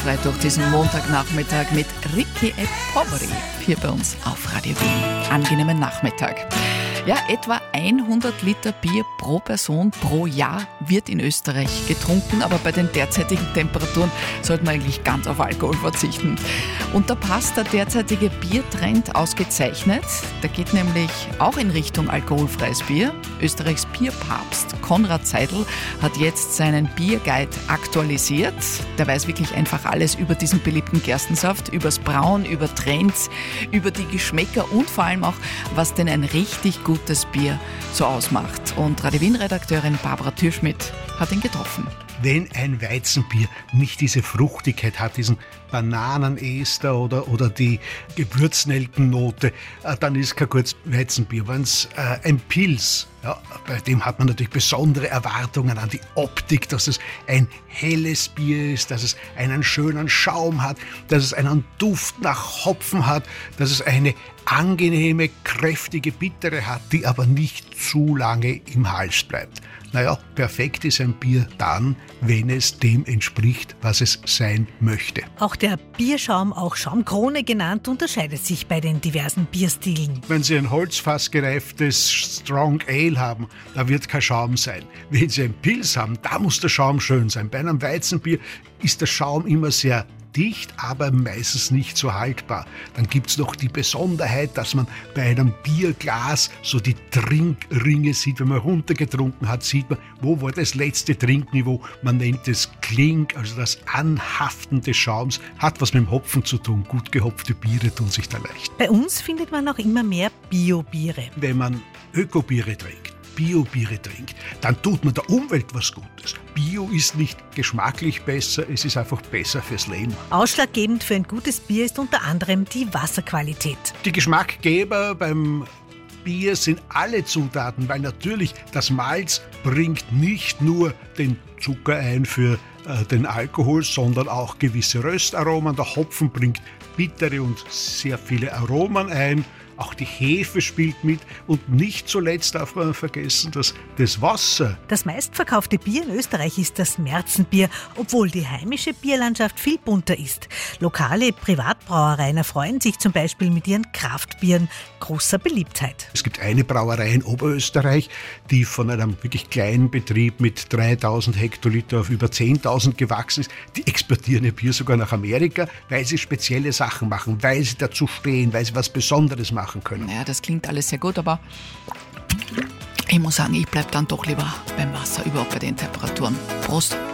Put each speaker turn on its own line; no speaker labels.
alkoholfrei durch diesen Montagnachmittag mit Ricky e Poveri hier bei uns auf Radio Wien. Angenehmen Nachmittag. Ja, etwa 100 Liter Bier pro Person pro Jahr wird in Österreich getrunken, aber bei den derzeitigen Temperaturen sollte man eigentlich ganz auf Alkohol verzichten. Und da passt der derzeitige Biertrend ausgezeichnet. Der geht nämlich auch in Richtung alkoholfreies Bier. Österreichs Bierpapst Konrad Seidl hat jetzt seinen Bierguide aktualisiert. Der weiß wirklich einfach alles über diesen beliebten Gerstensaft, übers Brauen, über Trends, über die Geschmäcker und vor allem auch, was denn ein richtig gutes Bier so ausmacht. Und Radio Wien-Redakteurin Barbara Türschmidt hat ihn getroffen.
Wenn ein Weizenbier nicht diese Fruchtigkeit hat, diesen Bananenester oder die Gewürznelkennote, dann ist kein gutes Weizenbier. Wenn es ein Pils, ja, bei dem hat man natürlich besondere Erwartungen an die Optik, dass es ein helles Bier ist, dass es einen schönen Schaum hat, dass es einen Duft nach Hopfen hat, dass es eine angenehme, kräftige Bittere hat, die aber nicht zu lange im Hals bleibt. Naja, perfekt ist ein Bier dann, wenn es dem entspricht, was es sein möchte.
Auch der Bierschaum, auch Schaumkrone genannt, unterscheidet sich bei den diversen Bierstilen.
Wenn Sie ein holzfassgereiftes Strong Ale haben, da wird kein Schaum sein. Wenn Sie ein Pils haben, da muss der Schaum schön sein. Bei einem Weizenbier ist der Schaum immer sehr dicht, aber meistens nicht so haltbar. Dann gibt es noch die Besonderheit, dass man bei einem Bierglas so die Trinkringe sieht. Wenn man runtergetrunken hat, sieht man, wo war das letzte Trinkniveau. Man nennt es Klink, also das Anhaften des Schaums. Hat was mit dem Hopfen zu tun. Gut gehopfte Biere tun sich da leicht.
Bei uns findet man auch immer mehr Bio-Biere.
Wenn man Ökobiere trinkt, Bio-Biere trinkt, dann tut man der Umwelt was Gutes. Bio ist nicht geschmacklich besser, es ist einfach besser fürs Leben.
Ausschlaggebend für ein gutes Bier ist unter anderem die Wasserqualität.
Die Geschmackgeber beim Bier sind alle Zutaten, weil natürlich das Malz bringt nicht nur den Zucker ein für den Alkohol, sondern auch gewisse Röstaromen. Der Hopfen bringt bittere und sehr viele Aromen ein. Auch die Hefe spielt mit und nicht zuletzt darf man vergessen, dass das Wasser.
Das meistverkaufte Bier in Österreich ist das Märzenbier, obwohl die heimische Bierlandschaft viel bunter ist. Lokale Privatbrauereien erfreuen sich zum Beispiel mit ihren Kraftbieren großer Beliebtheit.
Es gibt eine Brauerei in Oberösterreich, die von einem wirklich kleinen Betrieb mit 3000 Hektoliter auf über 10.000 gewachsen ist. Die exportieren ihr Bier sogar nach Amerika, weil sie spezielle Sachen machen, weil sie dazu stehen, weil sie was Besonderes machen können.
Ja, das klingt alles sehr gut, aber ich muss sagen, ich bleibe dann doch lieber beim Wasser, überhaupt bei den Temperaturen. Prost!